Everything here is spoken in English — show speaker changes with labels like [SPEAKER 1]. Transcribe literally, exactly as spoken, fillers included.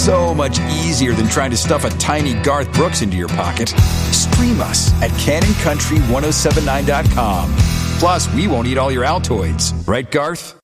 [SPEAKER 1] so much easier than trying to stuff a tiny Garth Brooks into your pocket. Stream us at Canon Country ten seventy-nine dot com. Plus, we won't eat all your Altoids. Right, Garth?